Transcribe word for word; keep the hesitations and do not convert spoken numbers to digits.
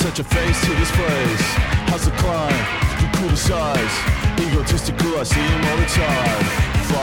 Such a face to this place. How's the climb? You criticize. Egotistical, I see him all the time.